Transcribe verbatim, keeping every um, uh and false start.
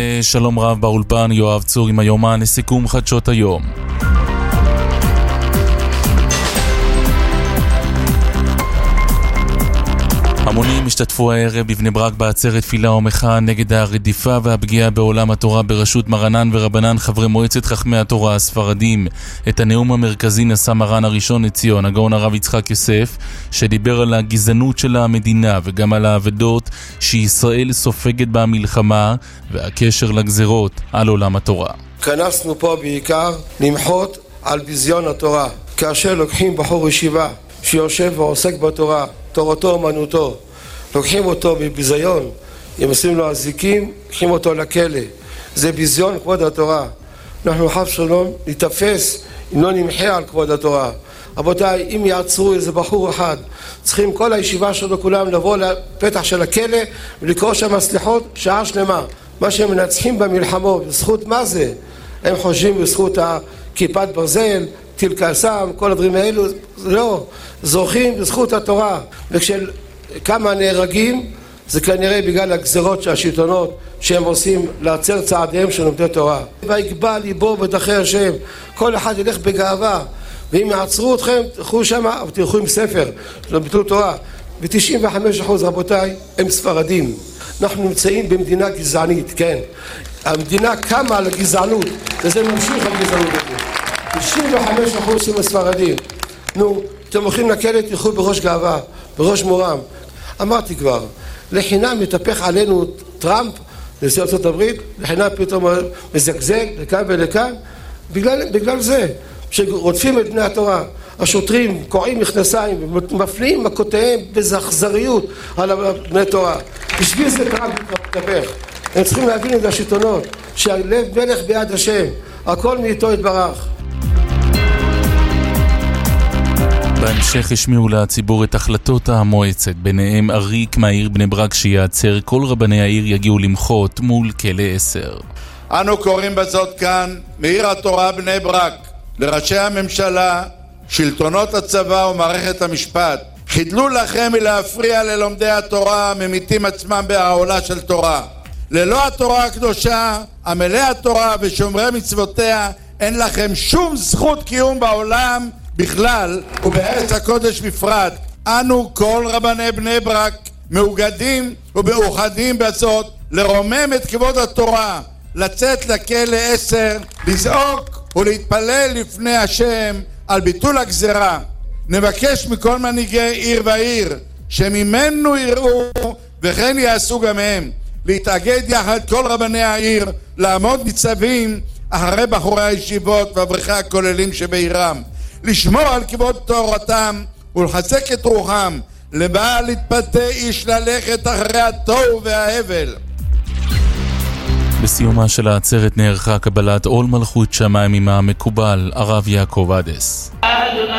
שלום רב באולפן, יואב צור עם היומן לסיכום חדשות היום. המונים השתתפו הערב בבני ברק בעצרת תפילה ומחאה נגד הרדיפה והפגיעה בעולם התורה בראשות מרנן ורבנן חברי מועצת חכמי התורה הספרדים. את הנאום המרכזי נשא מרן הראשון לציון, הגאון הרב יצחק יוסף, שדיבר על הגזענות של המדינה וגם על העבדות שישראל סופגת במלחמה והקשר לגזרות על עולם התורה. כנסנו פה בעיקר למחות על ביזיון התורה. כאשר לוקחים בחור ישיבה שיושב ועוסק בתורה, תורתו אומנותו, לוקחים אותו בביזיון, הם עושים לו אזיקים, לוקחים אותו לכלא. זה ביזיון כבוד התורה. אנחנו חס ושלום נתפס אם לא נמחה על כבוד התורה. רבותיי, אם יעצרו איזה בחור אחד, צריכים כל הישיבה שלו כולם לבוא לפתח של הכלא ולקרוא שם סליחות שעה שלמה. מה שהם מנצחים במלחמו, בזכות מה זה? הם חושבים בזכות כיפת ברזל, טיל קסאם, כל הדברים האלו, לא, זוכים בזכות התורה. וכשכמה נהרגים, זה כנראה בגלל הגזרות של השלטונות שהם עושים לעצר צעדיהם של לומדי תורה. ויגבה ליבו בדרכי השם, כל אחד ילך בגאווה, ואם יעצרו אתכם, תלכו שם, אבל תלכו עם ספר, לא ביטלו תורה. ב-תשעים וחמישה אחוז רבותיי, הם ספרדים. אנחנו נמצאים במדינה גזענית, כן. המדינה קמה על הגזענות, וזה ממשיך על גזענות. תשעים וחמישה אחוז הם ספרדים. נו, אתם הולכים לכלא, תלכו בראש גאווה, בראש מורם. אמרתי כבר, לחינם מתהפך עלינו טראמפ, נשיא ארצות הברית, לחינם פתאום מזגזג לכאן ולכאן, בגלל, בגלל זה, שרודפים את בני התורה. השוטרים קורעים מכנסיים ומפליאים מכותיהם בזכזריות על בני תורה. בשביל זה טראמפ מתהפך. הם צריכים להבין את השלטונות, שהלב מלך ביד השם, הכל מאיתו יתברך. בהמשך השמיעו לציבור את החלטות המועצת, ביניהם אריק מהעיר בני ברק שיעצר, כל רבני העיר יגיעו למחות מול כלא עשר. אנו קוראים בזאת כאן מעיר התורה בני ברק לראשי הממשלה, שלטונות הצבא ומערכת המשפט, חידלו לכם מלהפריע ללומדי התורה הממיתים עצמם בהעולה של תורה. ללא התורה הקדושה, עמלי התורה ושומרי מצוותיה, אין לכם שום זכות קיום בעולם בכלל ובארץ הקודש בפרט. אנו כל רבני בני ברק מאוגדים ומאוחדים בזאת לרומם את כבוד התורה, לצאת לכלא עשר, לזעוק ולהתפלל לפני השם על ביטול הגזרה. נבקש מכל מנהיגי עיר ועיר שממנו יראו וכן יעשו גם הם, להתאגד יחד כל רבני העיר, לעמוד ניצבים אחרי בחורי הישיבות ואברכי הכוללים שבעירם, לשמור על כבוד תורתם ולחזק את רוחם, לבעל להתפתה איש ללכת אחרי התוהו וההבל. בסיומה של העצרת נערכה קבלת עול מלכות שמיים עם המקובל הרב יעקב עדס.